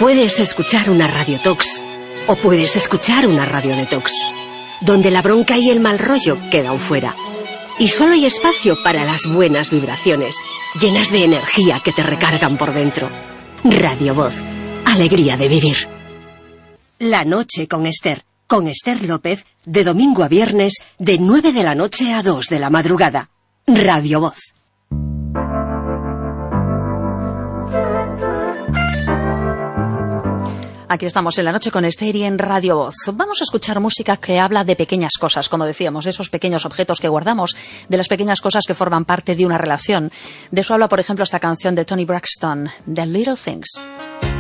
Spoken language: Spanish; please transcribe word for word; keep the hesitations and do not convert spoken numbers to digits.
Puedes escuchar una radiotox o puedes escuchar una radio detox, donde la bronca y el mal rollo quedan fuera. Y solo hay espacio para las buenas vibraciones, llenas de energía que te recargan por dentro. Radio Voz, alegría de vivir. La noche con Esther, con Esther López, de domingo a viernes, de nueve de la noche a dos de la madrugada. Radio Voz. Aquí estamos en La Noche con Esther y en Radio Voz. Vamos a escuchar música que habla de pequeñas cosas, como decíamos, de esos pequeños objetos que guardamos, de las pequeñas cosas que forman parte de una relación. De eso habla, por ejemplo, esta canción de Toni Braxton, The Little Things.